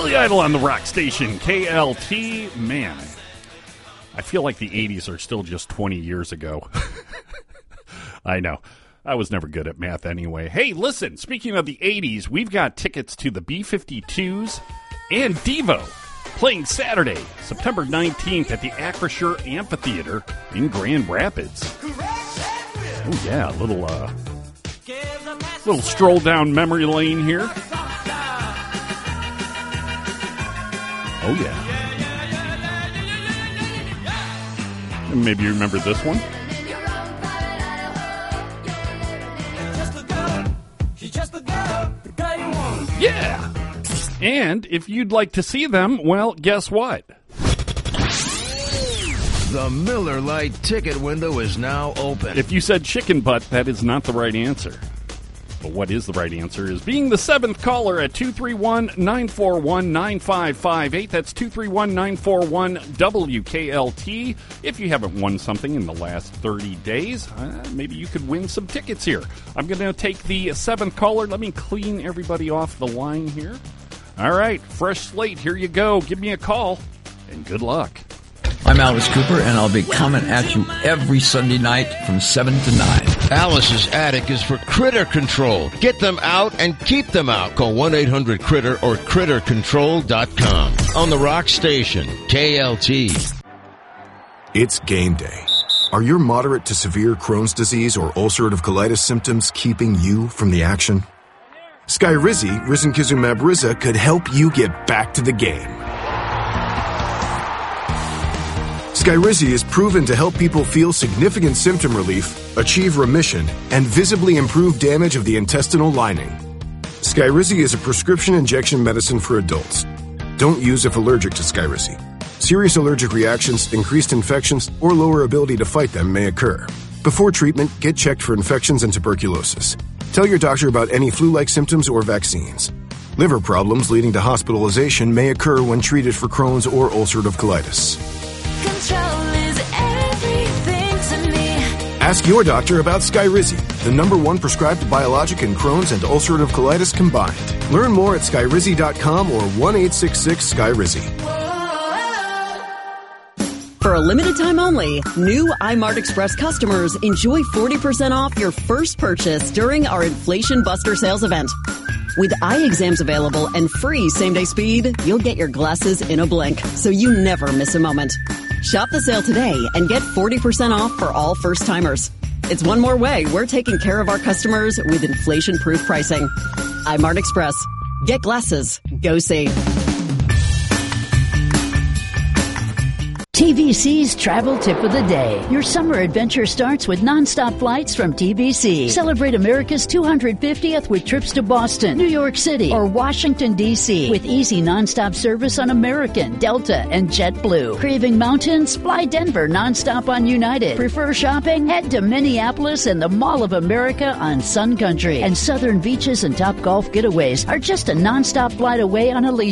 Billy Idol on the rock station, KLT. Man, I feel like the 80s are still just 20 years ago. I know. I was never good at math anyway. Hey, listen, speaking of the 80s, we've got tickets to the B-52s and Devo playing Saturday, September 19th at the Acrisure Amphitheater in Grand Rapids. Oh, yeah, a little stroll down memory lane here. Oh, yeah. And maybe you remember this one. Yeah. And if you'd like to see them, well, guess what? The Miller Lite ticket window is now open. If you said chicken butt, that is not the right answer. But what is the right answer is being the seventh caller at 231-941-9558. That's 231-941-WKLT. If you haven't won something in the last 30 days, maybe you could win some tickets here. I'm going to take the seventh caller. Let me clean everybody off the line here. All right, fresh slate. Here you go. Give me a call, and good luck. I'm Alice Cooper, and I'll be coming at you every Sunday night from 7 to 9. Alice's Attic is for critter control. Get them out and keep them out. Call 1-800-CRITTER or CritterControl.com. On the rock station, KLT. It's game day. Are your moderate to severe Crohn's disease or ulcerative colitis symptoms keeping you from the action? Skyrizi, risankizumab Riza, could help you get back to the game. Skyrizi is proven to help people feel significant symptom relief, achieve remission, and visibly improve damage of the intestinal lining. Skyrizi is a prescription injection medicine for adults. Don't use if allergic to Skyrizi. Serious allergic reactions, increased infections, or lower ability to fight them may occur. Before treatment, get checked for infections and tuberculosis. Tell your doctor about any flu-like symptoms or vaccines. Liver problems leading to hospitalization may occur when treated for Crohn's or ulcerative colitis. Control is everything to me. Ask your doctor about Skyrizi, the #1 prescribed biologic in Crohn's and ulcerative colitis combined. Learn more at Skyrizi.com or 1-866-SKYRIZI. For a limited time only, new iMart Express customers enjoy 40% off your first purchase during our Inflation Buster sales event. With eye exams available and free same-day speed, you'll get your glasses in a blink, so you never miss a moment. Shop the sale today and get 40% off for all first-timers. It's one more way we're taking care of our customers with inflation-proof pricing. iMart Express. Get glasses. Go see. TVC's Travel Tip of the Day. Your summer adventure starts with nonstop flights from TVC. Celebrate America's 250th with trips to Boston, New York City, or Washington, D.C. with easy nonstop service on American, Delta, and JetBlue. Craving mountains? Fly Denver nonstop on United. Prefer shopping? Head to Minneapolis and the Mall of America on Sun Country. And southern beaches and top golf getaways are just a nonstop flight away on Allegiant.